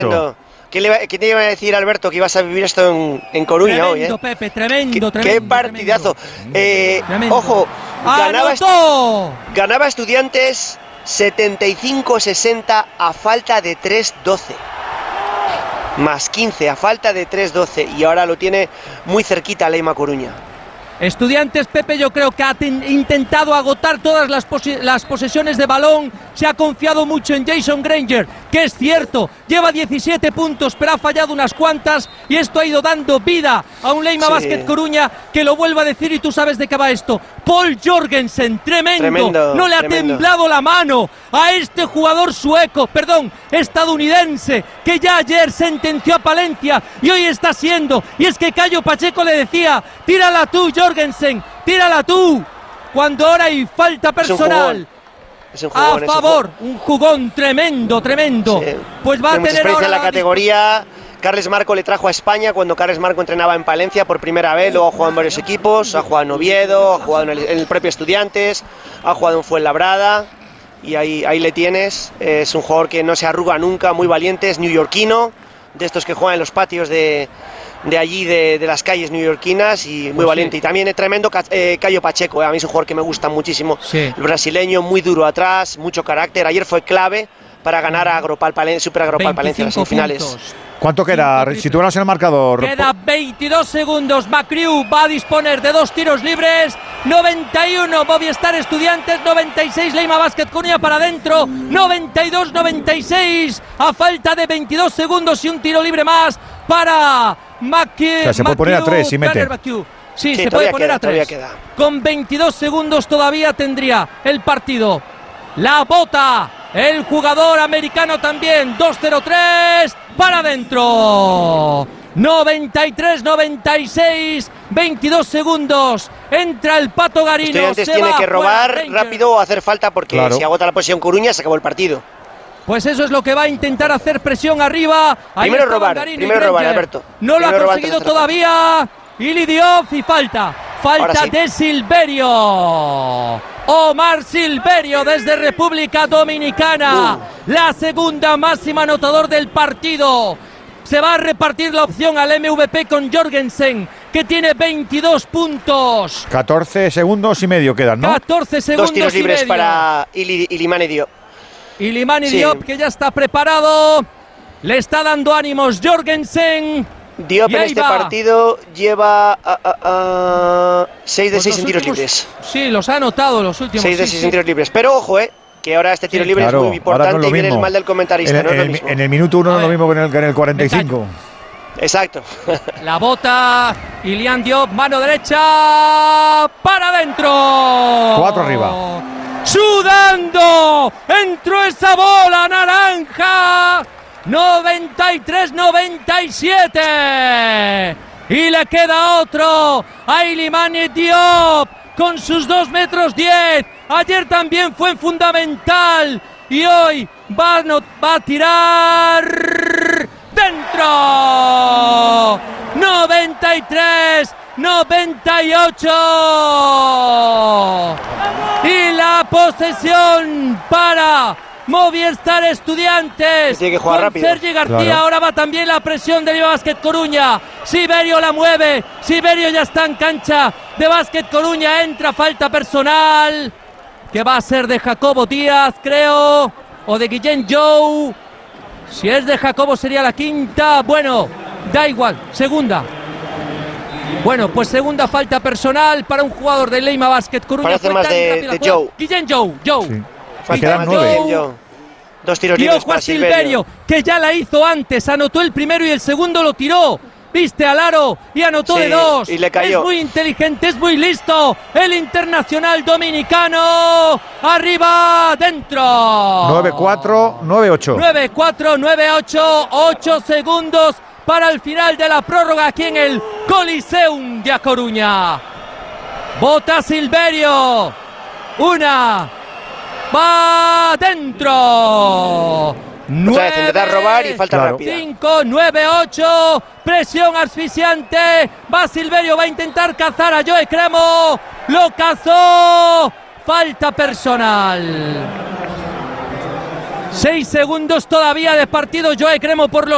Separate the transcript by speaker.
Speaker 1: ¿Qué te iba a decir, Alberto, que ibas a vivir esto en Coruña
Speaker 2: tremendo,
Speaker 1: hoy?
Speaker 2: Pepe, tremendo.
Speaker 1: Qué partidazo.
Speaker 2: Tremendo.
Speaker 1: Ojo,
Speaker 2: ¡Anotó!
Speaker 1: ganaba Estudiantes 75-60 a falta de 3-12. Más 15 a falta de 3-12. Y ahora lo tiene muy cerquita Leima Coruña.
Speaker 2: Estudiantes, Pepe, yo creo que ha intentado agotar todas las posesiones de balón, se ha confiado mucho en Jason Granger, que es cierto, lleva 17 puntos, pero ha fallado unas cuantas, y esto ha ido dando vida a un Leima Basket Coruña, que lo vuelvo a decir, y tú sabes de qué va esto. Paul Jorgensen, tremendo, no le ha temblado la mano a este jugador estadounidense, que ya ayer sentenció a Palencia, y hoy está siendo, y es que Cayo Pacheco le decía, tírala tú, Jorgensen, tírala tú, cuando ahora hay falta personal a favor, un jugón tremendo, sí. Pues va a tener ahora
Speaker 1: la categoría. Carles Marco le trajo a España cuando Carles Marco entrenaba en Palencia por primera vez, luego ha jugado en varios equipos, ha jugado en Oviedo, ha jugado en el propio Estudiantes, ha jugado en Fuenlabrada, y ahí le tienes. Es un jugador que no se arruga nunca, muy valiente, es neoyorquino, de estos que juegan en los patios de allí, de las calles neoyorquinas, y muy valiente. Y también es tremendo Cayo Pacheco, a mí es un jugador que me gusta muchísimo, el brasileño, muy duro atrás, mucho carácter. Ayer fue clave para ganar a Super Agropal Palencia en las semifinales.
Speaker 3: ¿Cuánto queda? Si tuvieras el marcador.
Speaker 2: Queda 22 segundos. McCrew va a disponer de 2 tiros libres. 91 Movistar Estudiantes, 96 Leima Basket Coruña para adentro. 92-96 a falta de 22 segundos y un tiro libre más para McCrew.
Speaker 3: O sea, se puede poner a 3 si mete.
Speaker 2: Sí, se puede poner a 3. Con 22 segundos todavía tendría el partido. La bota el jugador americano también. 2-0-3 para adentro. 93-96, 22 segundos. Entra el Pato Garino.
Speaker 1: Estudiantes tiene que robar rápido o hacer falta, porque si agota la posición Coruña se acabó el partido.
Speaker 2: Pues eso es lo que va a intentar hacer, presión arriba.
Speaker 1: Primero robar, Alberto.
Speaker 2: No lo ha conseguido todavía. Ili Diop y falta de Silverio. Omar Silverio desde República Dominicana. La segunda máxima anotador del partido. Se va a repartir la opción al MVP con Jorgensen, que tiene 22 puntos.
Speaker 3: 14 segundos y medio quedan, ¿no?
Speaker 2: 14 segundos
Speaker 1: 2 tiros libres para Ilimane Diop.
Speaker 2: Ilimane Diop, que ya está preparado. Le está dando ánimos Jorgensen.
Speaker 1: Diop en este partido lleva 6 de 6 en tiros libres.
Speaker 2: Sí, los ha anotado los últimos.
Speaker 1: 6 de 6 en tiros libres. Pero ojo, que ahora este tiro libre es muy importante, y viene el mal del comentarista.
Speaker 3: En el minuto 1 no es lo mismo que en el 45.
Speaker 1: Exacto.
Speaker 2: La bota Ilian Diop, mano derecha para adentro.
Speaker 3: 4 arriba.
Speaker 2: Sudando, entró esa bola naranja. 93-97. Y le queda otro a Ilimane Diop con sus 2 metros 10. Ayer también fue fundamental y hoy va a tirar dentro. 93-98. Y la posesión para Movistar Estudiantes.
Speaker 1: Tiene que jugar rápido.
Speaker 2: Sergi García, ahora va también la presión de Leima Basket Coruña. Siberio la mueve. Siberio ya está en cancha de Basket Coruña. Entra falta personal, que va a ser de Jacobo Díaz, creo, o de Guillén Jou. Si es de Jacobo sería la quinta. Bueno, da igual, segunda. Bueno, pues segunda falta personal para un jugador de Leima Basket Coruña.
Speaker 1: Parece más de Jou.
Speaker 2: Guillén Jou.
Speaker 3: Sí. Quedan 9.
Speaker 1: 2 tiros libres para
Speaker 2: Silverio, que ya la hizo antes. Anotó el primero y el segundo lo tiró. Viste al aro y anotó de 2.
Speaker 1: Y le cayó.
Speaker 2: Es muy inteligente, es muy listo. El internacional dominicano. Arriba, dentro.
Speaker 3: 9-4, 9-8.
Speaker 2: 9-4, 9-8. 8 segundos para el final de la prórroga aquí en el Coliseum de A Coruña. Bota Silverio. Una. Va dentro.
Speaker 1: 9, intentar robar y falta rápida.
Speaker 2: 5, 9, 8. Presión asfixiante. Va Silverio, va a intentar cazar a Joe Cremo. Lo cazó. Falta personal. 6 segundos todavía de partido. Joe Cremo por los